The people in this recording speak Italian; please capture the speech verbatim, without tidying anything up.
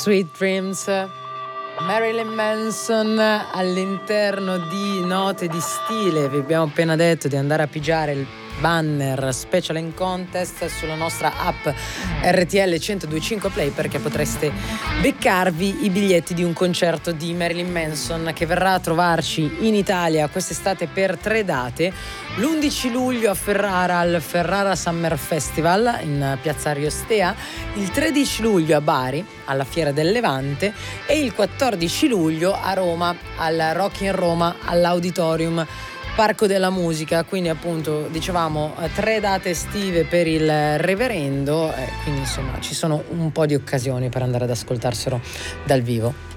Sweet Dreams, Marilyn Manson all'interno di Note di Stile. Vi abbiamo appena detto di andare a pigiare il banner Special and Contest sulla nostra app R T L centodue e cinque Play, perché potreste beccarvi i biglietti di un concerto di Marilyn Manson che verrà a trovarci in Italia quest'estate per tre date: l'undici luglio a Ferrara al Ferrara Summer Festival in piazza Ariostea, il tredici luglio a Bari alla Fiera del Levante e il quattordici luglio a Roma al Rock in Roma all'Auditorium Parco della Musica. Quindi appunto dicevamo tre date estive per il reverendo, eh, quindi insomma ci sono un po' di occasioni per andare ad ascoltarselo dal vivo.